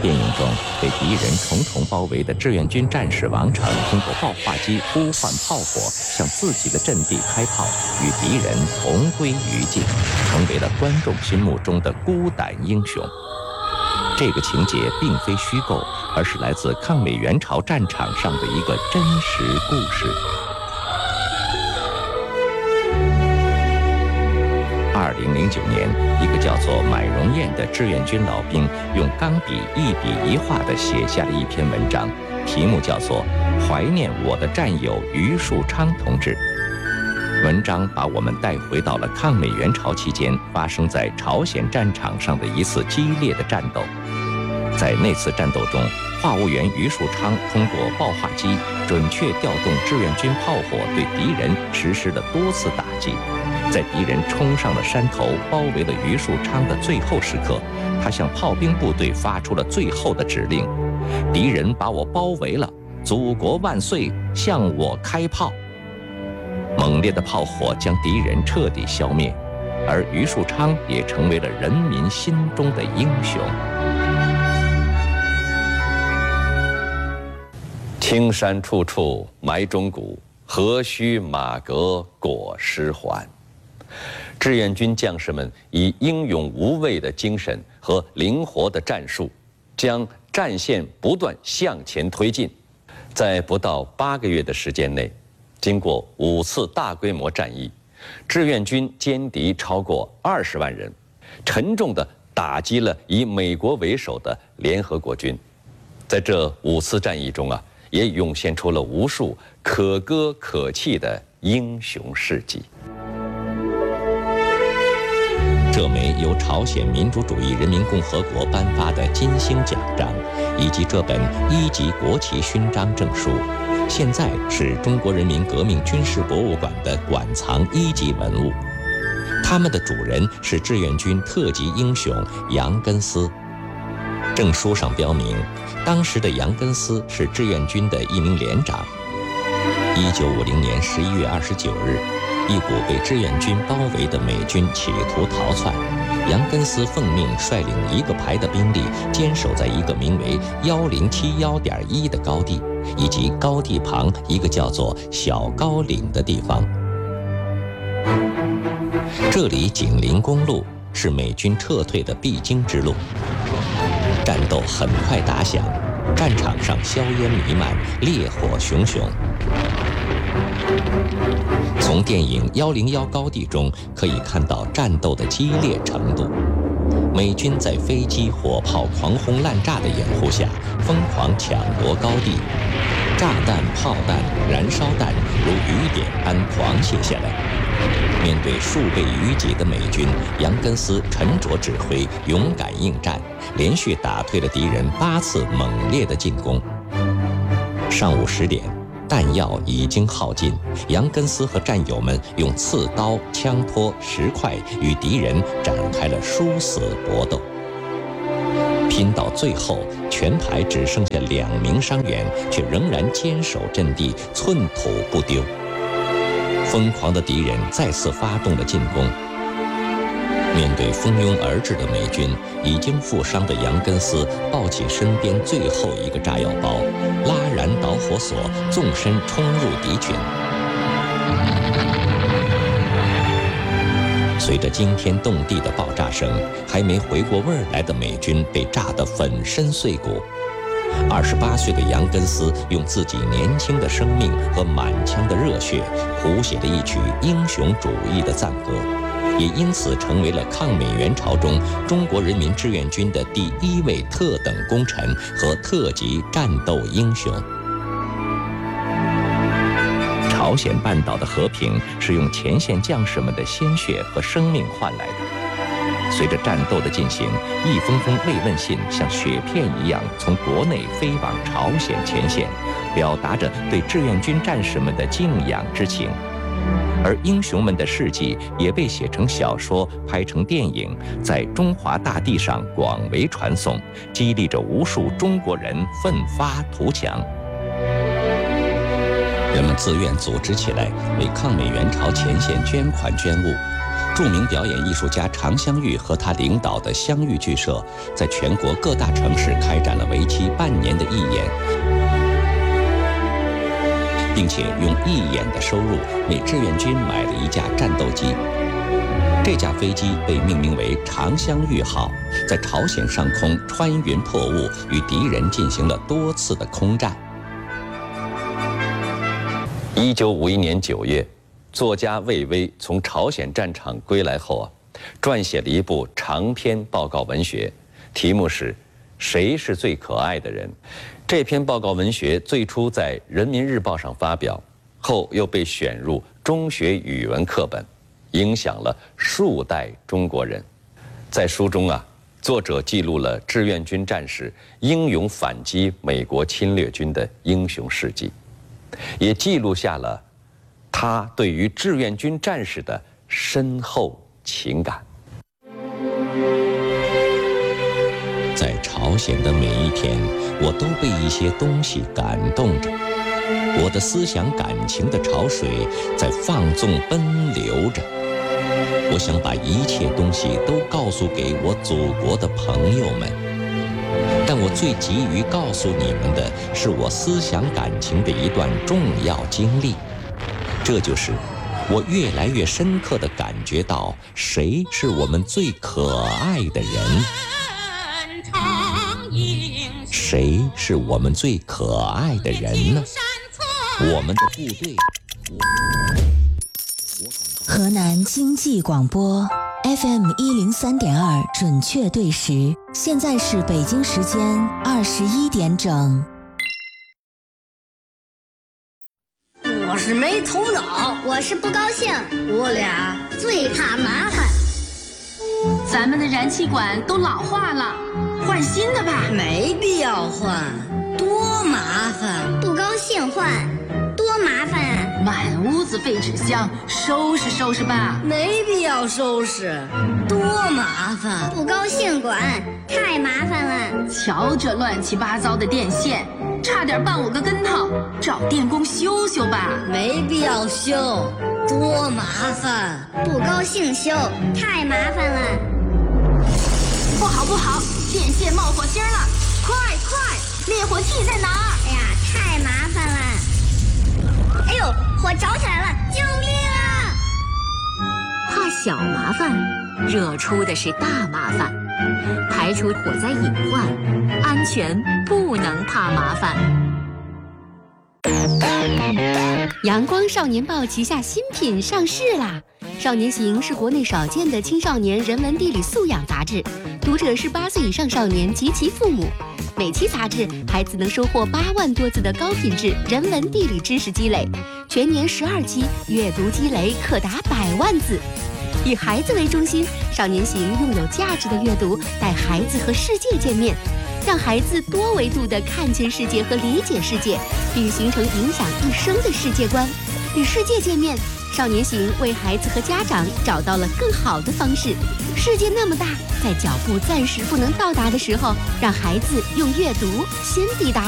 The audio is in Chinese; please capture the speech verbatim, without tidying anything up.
电影中被敌人重重包围的志愿军战士王成，通过爆化机呼唤炮火，向自己的阵地开炮，与敌人同归于尽，成为了观众心目中的孤胆英雄。这个情节并非虚构，而是来自抗美援朝战场上的一个真实故事。二零零九年，一个叫做买荣燕的志愿军老兵用钢笔一笔一画地写下了一篇文章，题目叫做《怀念我的战友余树昌同志》。文章把我们带回到了抗美援朝期间发生在朝鲜战场上的一次激烈的战斗。在那次战斗中，话务员余树昌通过爆化机准确调动志愿军炮火，对敌人实施了多次打击。在敌人冲上了山头，包围了余树昌的最后时刻，他向炮兵部队发出了最后的指令：敌人把我包围了，祖国万岁，向我开炮！猛烈的炮火将敌人彻底消灭，而余树昌也成为了人民心中的英雄。 青山处处埋忠骨，何须马革裹尸还。志愿军将士们以英勇无畏的精神和灵活的战术，将战线不断向前推进。在不到八个月的时间内，经过五次大规模战役，志愿军歼敌超过二十万人，沉重地打击了以美国为首的联合国军。在这五次战役中啊，也涌现出了无数可歌可泣的英雄事迹。 这枚由朝鲜民主主义人民共和国颁发的金星奖章，以及这本一级国旗勋章证书，现在是中国人民革命军事博物馆的馆藏一级文物。他们的主人是志愿军特级英雄杨根思。证书上标明，当时的杨根思是志愿军的一名连长。一九五零年十一月二十九日，一股被志愿军包围的美军企图逃窜，杨根思奉命率领一个排的兵力坚守在一个名为一零七一点一的高地，以及高地旁一个叫做小高岭的地方。这里紧邻公路，是美军撤退的必经之路。战斗很快打响，战场上硝烟弥漫，烈火熊熊。从电影《一零一高地》中可以看到战斗的激烈程度。美军在飞机、火炮狂轰滥炸的掩护下，疯狂抢夺高地，炸弹、炮弹、燃烧弹如雨点般狂泻下来。面对数倍于己的美军，杨根思沉着指挥，勇敢应战，连续打退了敌人八次猛烈的进攻。上午十点，弹药已经耗尽，杨根思和战友们用刺刀、枪托、石块与敌人展开了殊死搏斗。拼到最后，全排只剩下两名伤员，却仍然坚守阵地，寸土不丢。疯狂的敌人再次发动了进攻。面对蜂拥而至的美军，已经负伤的杨根思抱起身边最后一个炸药包，拉燃导火索，纵身冲入敌群。随着惊天动地的爆炸声，还没回过味儿来的美军被炸得粉身碎骨。二十八岁的杨根思用自己年轻的生命和满腔的热血，谱写了一曲英雄主义的赞歌，也因此成为了抗美援朝中中国人民志愿军的第一位特等功臣和特级战斗英雄。朝鲜半岛的和平是用前线将士们的鲜血和生命换来的。随着战斗的进行，一封封慰问信像雪片一样从国内飞往朝鲜前线，表达着对志愿军战士们的敬仰之情。而英雄们的事迹也被写成小说，拍成电影，在中华大地上广为传颂，激励着无数中国人奋发图强。人们自愿组织起来，为抗美援朝前线捐款捐物， 著名表演艺术家常香玉和他领导的香玉剧社，在全国各大城市开展了为期半年的义演，并且用义演的收入为志愿军买了一架战斗机。这架飞机被命名为常香玉号，在朝鲜上空穿云破雾，与敌人进行了多次的空战。 一九五一年九月，作家魏巍从朝鲜战场归来后啊，撰写了一部长篇报告文学，题目是《谁是最可爱的人》。这篇报告文学最初在《人民日报》上发表，后又被选入中学语文课本，影响了数代中国人。在书中啊，作者记录了志愿军战士英勇反击美国侵略军的英雄事迹，也记录下了他对于志愿军战士的深厚情感。 在朝鲜的每一天，我都被一些东西感动着，我的思想感情的潮水在放纵奔流着。我想把一切东西都告诉给我祖国的朋友们，但我最急于告诉你们的是我思想感情的一段重要经历。这就是我越来越深刻地感觉到，谁是我们最可爱的人？谁是我们最可爱的人呢？我们的部队。 河南经济广播 F M 一零三点二准确对时，现在是北京时间二十一点整。 我是没头脑， 我是不高兴， 我俩最怕麻烦。 咱们的燃气管都老化了，换新的吧。 没必要换，多麻烦。 不高兴换，多麻烦啊！ 满屋子废纸箱，收拾收拾吧。 没必要收拾，多麻烦。 不高兴管，太麻烦了。 瞧这乱七八糟的电线，差点绊我个跟头，找电工修修吧。 没必要修，多麻烦。 不高兴修，太麻烦了。 不好不好，电线冒火星了！快快，灭火器在哪儿？ 哎呀，太麻烦了！哎呦，火着起来了！救命啊！ 怕小麻烦，惹出的是大麻烦。排除火灾隐患，安全不能怕麻烦。 阳光少年报旗下新品上市啦！少年行是国内少见的青少年人文地理素养杂志，读者是八岁以上少年及其父母。每期杂志，孩子能收获八万多字的高品质人文地理知识积累，全年十二期，阅读积累可达百万字。以孩子为中心，少年行用有价值的阅读带孩子和世界见面，让孩子多维度地看见世界和理解世界，并形成影响一生的世界观。与世界见面，少年行为孩子和家长找到了更好的方式。世界那么大，在脚步暂时不能到达的时候，让孩子用阅读先抵达。